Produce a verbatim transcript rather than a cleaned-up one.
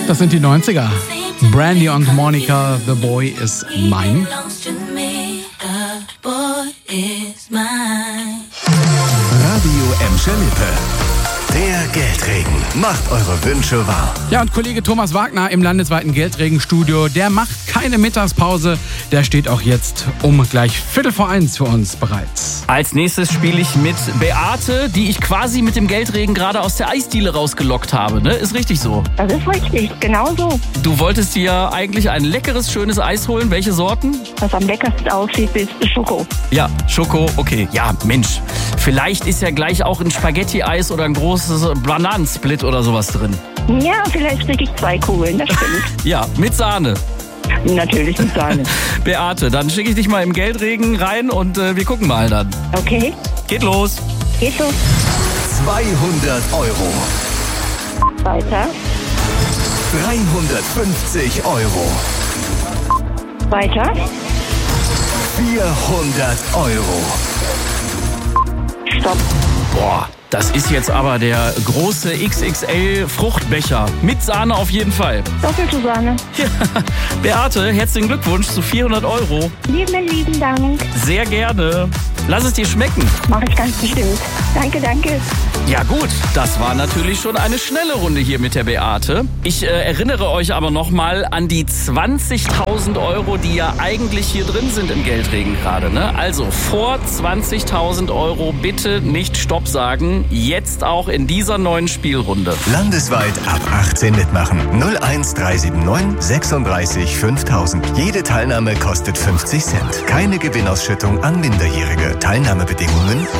Das sind die neunziger. Brandy und Monica, The Boy Is Mine. Radio Emscher Lippe. Der Geldregen macht eure Wünsche wahr. Ja, und Kollege Thomas Wagner im landesweiten Geldregenstudio, der macht keine Mittagspause. Der steht auch jetzt um gleich Viertel vor eins für uns bereit. Als nächstes spiele ich mit Beate, die ich quasi mit dem Geldregen gerade aus der Eisdiele rausgelockt habe. Ne? Ist richtig so? Das ist richtig, genau so. Du wolltest dir eigentlich ein leckeres, schönes Eis holen. Welche Sorten? Was am leckersten aussieht, ist Schoko. Ja, Schoko, okay. Ja, Mensch. Vielleicht ist ja gleich auch ein Spaghetti-Eis oder ein großes Bananensplit oder sowas drin. Ja, vielleicht kriege ich zwei Kugeln, das stimmt. Ja, mit Sahne. Natürlich mit Sahne. Beate, dann schicke ich dich mal im Geldregen rein und äh, wir gucken mal dann. Okay. Geht los. Geht los. zweihundert Euro. Weiter. dreihundertfünfzig Euro. Weiter. vierhundert Euro. Stopp. Boah, das ist jetzt aber der große X X L-Fruchtbecher. Mit Sahne auf jeden Fall. Doppelte Sahne. Ja. Beate, herzlichen Glückwunsch zu vierhundert Euro. Lieben, lieben Dank. Sehr gerne. Lass es dir schmecken. Mache ich ganz bestimmt. Danke, danke. Ja gut, das war natürlich schon eine schnelle Runde hier mit der Beate. Ich äh, erinnere euch aber nochmal an die zwanzigtausend Euro, die ja eigentlich hier drin sind im Geldregen gerade. Ne? Also vor zwanzigtausend Euro bitte nicht Stopp sagen. Jetzt auch in dieser neuen Spielrunde. Landesweit ab achtzehn mitmachen. null eins drei sieben neun sechsunddreißig fünftausend. Jede Teilnahme kostet fünfzig Cent. Keine Gewinnausschüttung an Minderjährige. Teilnahmebedingungen